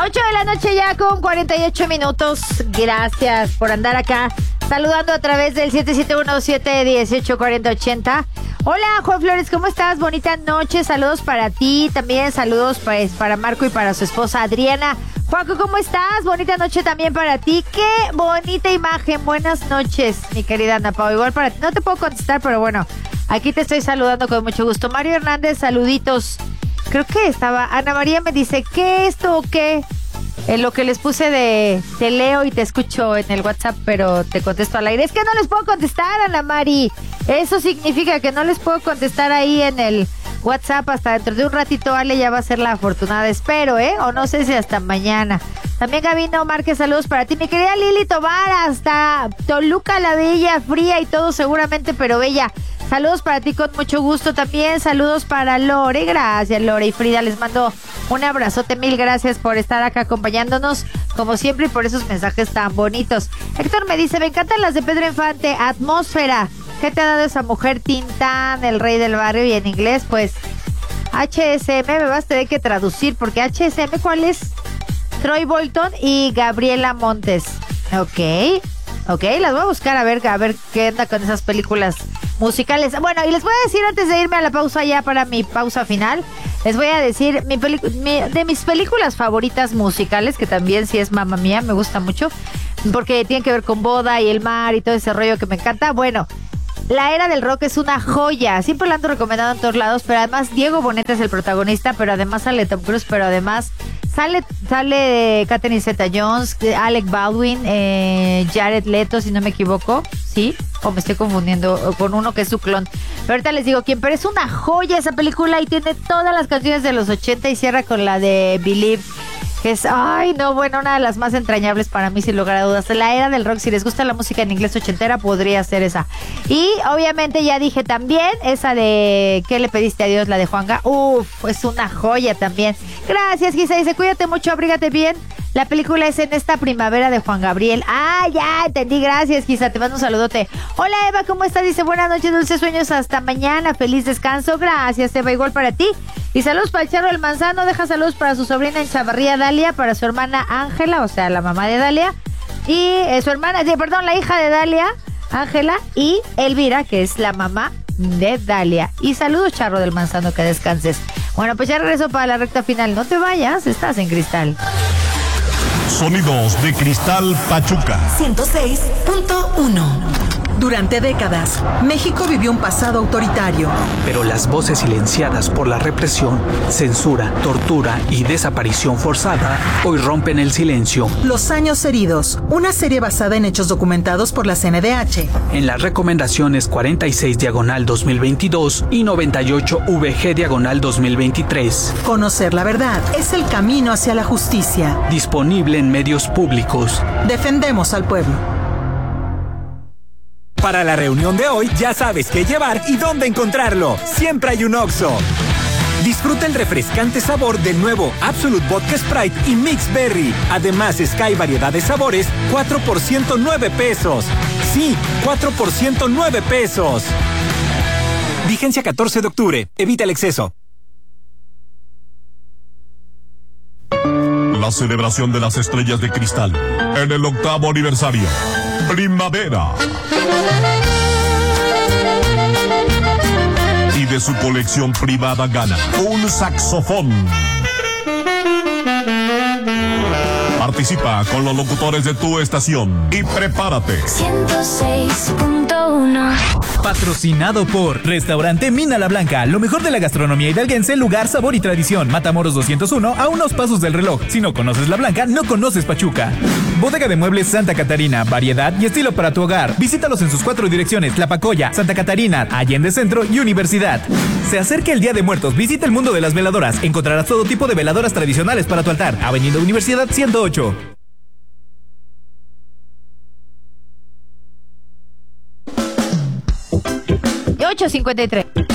8 de la noche ya con 48 minutos. Gracias por andar acá saludando a través del 7717-184080. Hola, Juan Flores, ¿cómo estás? Bonita noche, saludos para ti. También saludos para Marco y para su esposa Adriana. Juanco, ¿cómo estás? Bonita noche también para ti. Qué bonita imagen. Buenas noches, mi querida Ana Pau. Igual para ti. No te puedo contestar, pero bueno, aquí te estoy saludando con mucho gusto. Mario Hernández, saluditos. Creo que estaba... Ana María me dice, ¿qué esto o qué? En lo que les puse de te leo y te escucho en el WhatsApp, pero te contesto al aire. Es que no les puedo contestar, Ana Mari. Eso significa que no les puedo contestar ahí en el WhatsApp hasta dentro de un ratito. Ale ya va a ser la afortunada, espero, o no sé si hasta mañana. También Gabino Márquez, saludos para ti. Mi querida Lili Tobar, hasta Toluca la Bella, fría y todo seguramente, pero bella. Saludos para ti con mucho gusto también. Saludos para Lore. Gracias, Lore y Frida. Les mando un abrazote. Mil gracias por estar acá acompañándonos, como siempre, y por esos mensajes tan bonitos. Héctor me dice, me encantan las de Pedro Infante. Atmósfera. ¿Qué te ha dado esa mujer? Tintán, el rey del barrio. Y en inglés, pues, HSM. Me vas a tener que traducir, porque HSM, ¿cuál es? Troy Bolton y Gabriela Montes. Ok, las voy a buscar a ver qué onda con esas películas musicales. Bueno, y les voy a decir antes de irme a la pausa ya para mi pausa final, les voy a decir de mis películas favoritas musicales, que también sí es Mamma Mía, me gusta mucho, porque tiene que ver con boda y el mar y todo ese rollo que me encanta. Bueno, La Era del Rock es una joya, siempre la ando recomendado en todos lados, pero además Diego Boneta es el protagonista, pero además sale Tom Cruise, pero además sale Catherine Zeta-Jones, Alec Baldwin, Jared Leto, si no me equivoco, ¿sí? O me estoy confundiendo con uno que es su clon. Pero ahorita les digo quién, pero es una joya esa película y tiene todas las canciones de los 80 y cierra con la de Believe, que es, una de las más entrañables para mí, sin lugar a dudas. La Era del Rock, si les gusta la música en inglés ochentera, podría ser esa. Y obviamente ya dije también esa de ¿Qué le pediste a Dios? La de Juanga. Es una joya también. Gracias, Gisa. Dice, cuídate mucho, abrígate bien. La película es En esta primavera de Juan Gabriel. Ya entendí. Gracias, Gisa. Te mando un saludote. Hola, Eva, ¿cómo estás? Dice, buenas noches, dulces sueños, hasta mañana. Feliz descanso. Gracias, Eva. Igual para ti. Y saludos para el Charro del Manzano. Deja saludos para su sobrina en Chavarría, Dalia, para su hermana Ángela, o sea, la mamá de Dalia. Y la hija de Dalia, Ángela, y Elvira, que es la mamá de Dalia. Y saludos, Charro del Manzano, que descanses. Bueno, pues ya regreso para la recta final. No te vayas, estás en Cristal. Sonidos de Cristal Pachuca 106.1. Durante décadas, México vivió un pasado autoritario. Pero las voces silenciadas por la represión, censura, tortura y desaparición forzada hoy rompen el silencio. Los años heridos, una serie basada en hechos documentados por la CNDH. En las recomendaciones 46/2022 y 98VG/2023. Conocer la verdad es el camino hacia la justicia. Disponible en medios públicos. Defendemos al pueblo. Para la reunión de hoy ya sabes qué llevar y dónde encontrarlo. Siempre hay un Oxxo. Disfruta el refrescante sabor del nuevo Absolut Vodka Sprite y Mix Berry. Además, Sky variedad de sabores, 4 por 109 pesos. Sí, 4 por 109 pesos. Vigencia 14 de octubre. Evita el exceso. La celebración de las estrellas de cristal en el 8º aniversario. Primavera. Y de su colección privada gana un saxofón. Participa con los locutores de tu estación y prepárate. 106.1. Patrocinado por Restaurante Mina La Blanca, lo mejor de la gastronomía hidalguense, lugar, sabor y tradición. Matamoros 201, a unos pasos del reloj. Si no conoces La Blanca, no conoces Pachuca. Bodega de Muebles Santa Catarina, variedad y estilo para tu hogar. Visítalos en sus 4 direcciones: Tlapacoya, Santa Catarina, Allende Centro y Universidad. Se acerca el Día de Muertos, visita el mundo de las veladoras. Encontrarás todo tipo de veladoras tradicionales para tu altar. Avenida Universidad 108. 8:53.